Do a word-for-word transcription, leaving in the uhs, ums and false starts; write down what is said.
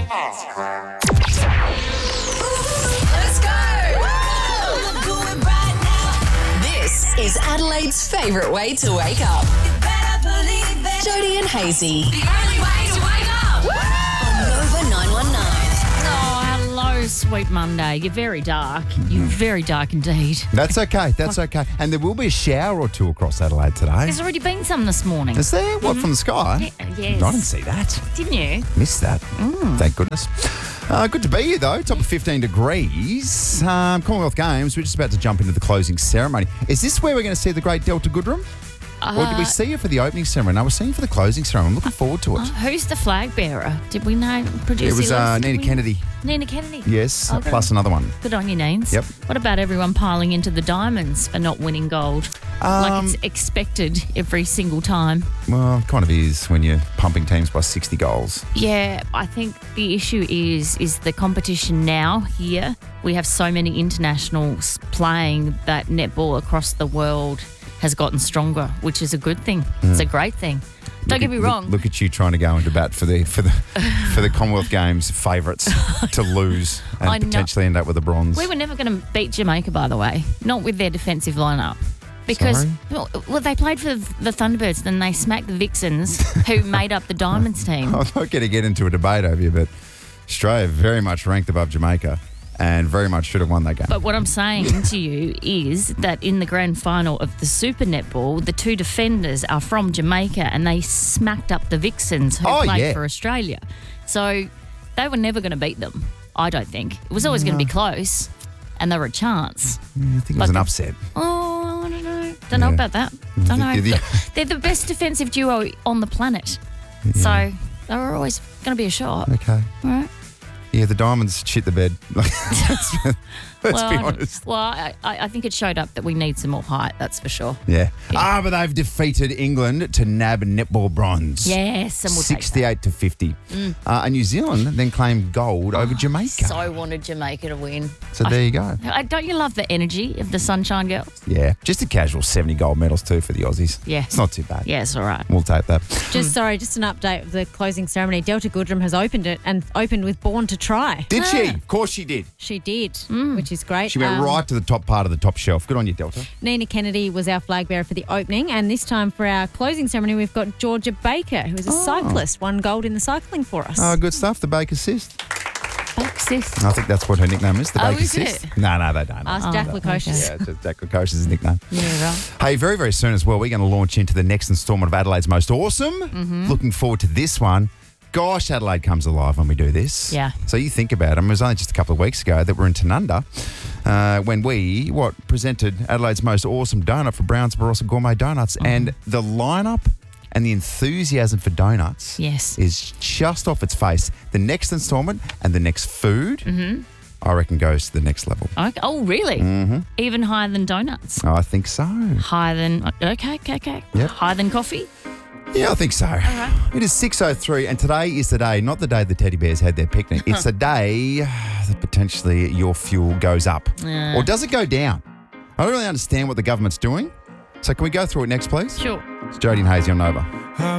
Let's go! This is Adelaide's favourite way to wake up. Jody and Hazy. The only way to wake up. On Nova nine one nine. Oh, hello, sweet Monday. You're very dark. You're very dark indeed. That's okay. That's okay. And there will be a shower or two across Adelaide today. There's already been some this morning. Is there? What, from the sky? Yeah, yes. I didn't see that. Didn't you? Missed that. Thank goodness. Uh, good to be here, though. Top of fifteen degrees. Um, Commonwealth Games. We're just about to jump into the closing ceremony. Is this where we're going to see the great Delta Goodrum? Or did we see her for the opening ceremony? No, we're seeing her for the closing ceremony. I'm looking forward to it. Uh, who's the flag bearer? Did we know? Producer It was uh, list? Did Nina we- Kennedy. Nina Kennedy. Yes, Okay. plus another one. Good on you, Nines. Yep. What about everyone piling into the diamonds for not winning gold? like Um, it's expected every single time. Well, it kind of is when you're pumping teams by sixty goals. Yeah, I think the issue is is the competition now here. We have so many internationals playing that netball across the world has gotten stronger, which is a good thing. It's a great thing. Don't Look get at- me look- wrong. Look, at you trying to go into bat for the for the for the Commonwealth Games favourites to lose and I know. potentially end up with a bronze. We were never going to beat Jamaica, by the way, not with their defensive lineup. Because, Sorry? well, well, they played for the Thunderbirds, then they smacked the Vixens, who made up the Diamonds team. I'm not going to get into a debate over you, but Australia very much ranked above Jamaica and very much should have won that game. But what I'm saying to you is that in the grand final of the Super Netball, the two defenders are from Jamaica and they smacked up the Vixens who Oh, played yeah. for Australia. So they were never going to beat them, I don't think. It was always going to be close and they were a chance. I think it was but- an upset. Oh, I don't know. Don't know Yeah. about that. Don't know. The- the- They're the best defensive duo on the planet. So they were always going to be a shot. Okay. All right. Yeah, the Diamonds shit the bed. Like, let's let's well, be I- honest. Well, I, I I think it showed up that we need some more height, that's for sure. Yeah. Ah, but they've defeated England to nab netball bronze. Yes, and we'll take that. sixty-eight to fifty. Uh, and New Zealand then claimed gold over Jamaica. So wanted Jamaica to win. So there you go. I, don't you love the energy of the Sunshine Girls? Yeah. Just a casual seventy gold medals too for the Aussies. Yeah. It's not too bad. Yeah, it's all right. We'll take that. Just sorry, just an update of the closing ceremony. Delta Goodrum has opened it and opened with Born to Try. Did she? Of course she did. She did, which is great. She went Um, right to the top part of the top shelf. Good on you, Delta. Nina Kennedy was our flag bearer for the opening, and this time for our closing ceremony, we've got Georgia Baker, who is a cyclist, won gold in the cycling for us. Oh, good stuff. The Baker Cyst. Back sis. I think that's what her nickname is. The Oh, Baker is Cyst. it? No, no, they don't. Ask Jack Lukosius. Yeah, it's just Jack Lukosius' nickname. Yeah, right. Hey, very, very soon as well, we're going to launch into the next instalment of Adelaide's Most Awesome. Mm-hmm. Looking forward to this one. Gosh, Adelaide comes alive when we do this. Yeah. So you think about it. I mean, it was only just a couple of weeks ago that we're in Tanunda uh, when we, what, presented Adelaide's Most Awesome Donut for Browns Barossa Gourmet Donuts. Mm-hmm. And the lineup and the enthusiasm for donuts Yes. is just off its face. The next instalment and the next food, Mm-hmm. I reckon, goes to the next level. Okay. Oh, really? Mm-hmm. Even higher than donuts? I think so. Higher than, okay, okay, okay. Yep. Higher than coffee? Yeah, I think so. right. It is six oh three, and today is the day, not the day the teddy bears had their picnic. It's the day that potentially your fuel goes up. Yeah. Or does it go down? I don't really understand what the government's doing. So can we go through it next, please? Sure. It's Jody and Hazy on Nova.